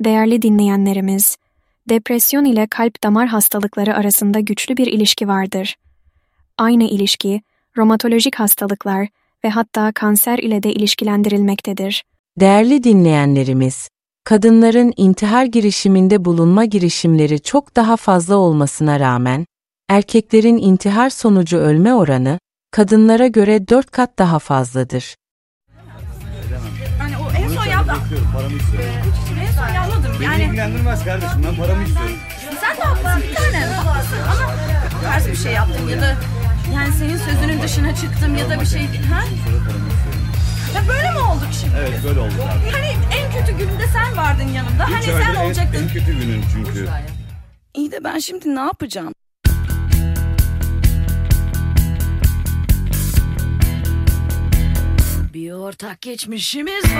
Değerli dinleyenlerimiz, depresyon ile kalp damar hastalıkları arasında güçlü bir ilişki vardır. Aynı ilişki, romatolojik hastalıklar ve hatta kanser ile de ilişkilendirilmektedir. Değerli dinleyenlerimiz, kadınların intihar girişiminde bulunma girişimleri çok daha fazla olmasına rağmen, erkeklerin intihar sonucu ölme oranı, kadınlara göre 4 kat daha fazladır. Hani o en son yaptım. Paramı istiyorum. En son yapmadım. Beni Yani ilgilendirmez kardeşim, ben paramı istiyorum. sen de haklı bir tane haklısın ama ters bir şey yaptım ya da yani senin sözünün dışına çıktım ya da bir şey. Ha? Ya böyle mi olduk şimdi? Evet, böyle oldu abi. Hani en kötü günümde sen vardın yanımda. Hani sen olacaktın. En kötü günün çünkü. İyi de ben şimdi ne yapacağım? Bir ortak geçmişimiz var.